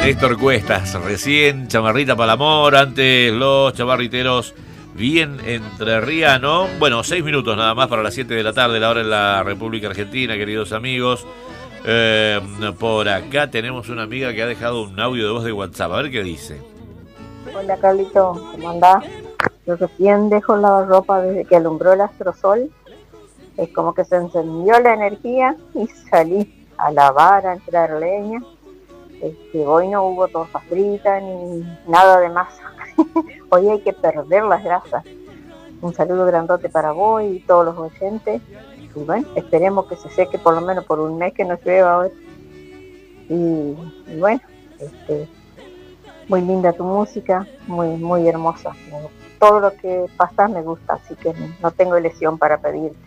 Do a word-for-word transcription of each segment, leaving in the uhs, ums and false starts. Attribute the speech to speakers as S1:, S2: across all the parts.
S1: Néstor Cuestas, recién Chamarrita para el amor, antes los chamarriteros bien entrerriano. Bueno, seis minutos nada más para las siete de la tarde, la hora en la República Argentina, queridos amigos. Eh, por acá tenemos una amiga que ha dejado un audio de voz de WhatsApp, a ver qué dice.
S2: Hola Carlito, ¿cómo andás? Yo recién dejo la ropa desde que alumbró el astrosol. Es como que se encendió la energía y salí a lavar, a entrar leña. Este, hoy no hubo torta frita ni nada de masa. Hoy hay que perder las grasas. Un saludo grandote para vos y todos los oyentes. Y bueno, esperemos que se seque por lo menos por un mes que nos llueva hoy. Y, y bueno, este, muy linda tu música, muy muy hermosa. Todo lo que pasas me gusta, así que no tengo elección para pedirte.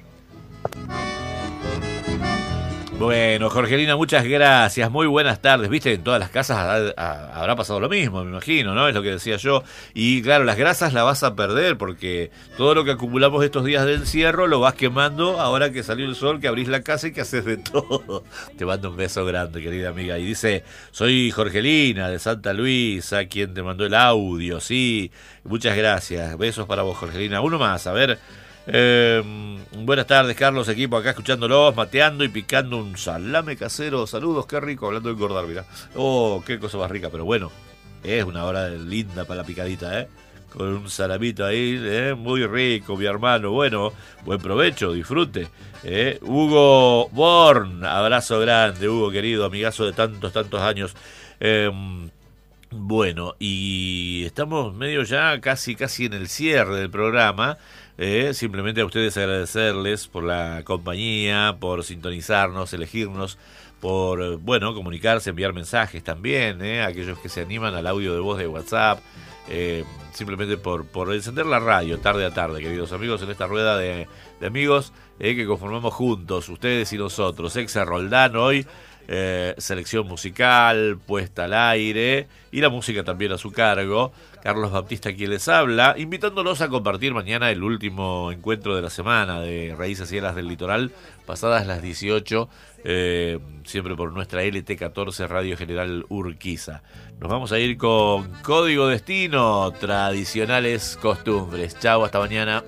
S1: Bueno, Jorgelina, muchas gracias, muy buenas tardes. Viste, en todas las casas ha, ha, habrá pasado lo mismo, me imagino, ¿no? Es lo que decía yo. Y claro, las grasas las vas a perder porque todo lo que acumulamos estos días de encierro lo vas quemando ahora que salió el sol, que abrís la casa y que haces de todo. Te mando un beso grande, querida amiga. Y dice, soy Jorgelina de Santa Luisa, quien te mandó el audio, sí. Muchas gracias, besos para vos, Jorgelina. Uno más, a ver... Eh, buenas tardes, Carlos, equipo acá escuchándolos, mateando y picando un salame casero. Saludos, qué rico, hablando de engordar, mira. Oh, qué cosa más rica, pero bueno, es una hora linda para la picadita, ¿eh? Con un salamito ahí, ¿eh? Muy rico, mi hermano. Bueno, buen provecho, disfrute. ¿eh? Hugo Born, abrazo grande, Hugo, querido, amigazo de tantos, tantos años. Eh, bueno, y estamos medio ya casi, casi en el cierre del programa. Eh, simplemente a ustedes agradecerles por la compañía, por sintonizarnos, elegirnos, por, bueno, comunicarse, enviar mensajes también, eh, aquellos que se animan al audio de voz de WhatsApp, eh, simplemente por, por encender la radio tarde a tarde, queridos amigos, en esta rueda de, de amigos eh, que conformamos juntos, ustedes y nosotros. Exa Roldán hoy, eh, selección musical, puesta al aire y la música también a su cargo. Carlos Baptista quien les habla, invitándolos a compartir mañana el último encuentro de la semana de Raíces y Eras del Litoral, pasadas las dieciocho, eh, siempre por nuestra L T catorce Radio General Urquiza. Nos vamos a ir con Código Destino, tradicionales costumbres. Chau, hasta mañana.